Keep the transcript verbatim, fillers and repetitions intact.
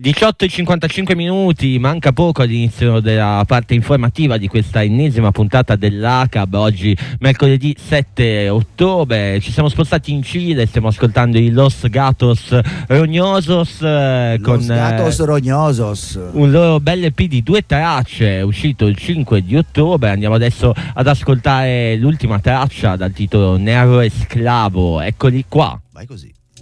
diciotto e cinquantacinque minuti, manca poco all'inizio della parte informativa di questa ennesima puntata dell'A C A B. Oggi mercoledì sette ottobre ci siamo spostati in Cile, stiamo ascoltando i Los Gatos Roñosos eh, Los con Gatos eh, Roñosos, un loro bel E P di due tracce uscito il cinque di ottobre. Andiamo adesso ad ascoltare l'ultima traccia dal titolo Nero Esclavo, eccoli qua. vai così.